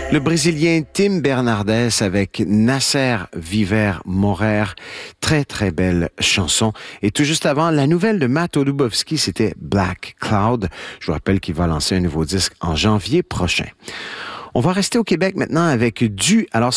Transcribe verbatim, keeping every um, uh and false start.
Le Brésilien Tim Bernardes avec Nasser Viver Morer. Très, très belle chanson. Et tout juste avant, la nouvelle de Matt Olubowski, c'était Black Cloud. Je vous rappelle qu'il va lancer un nouveau disque en janvier prochain. On va rester au Québec maintenant avec Du. Alors,